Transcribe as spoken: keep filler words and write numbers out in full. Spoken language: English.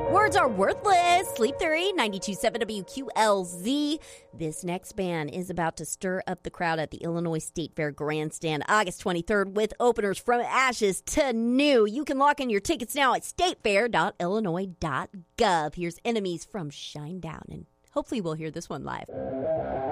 Words are worthless. Sleep Theory, ninety-two point seven W Q L Z. This next band is about to stir up the crowd at the Illinois State Fair Grandstand August twenty-third with openers from ashes to new. You can lock in your tickets now at statefair dot illinois dot gov. Here's Enemies from Shinedown, and hopefully we'll hear this one live.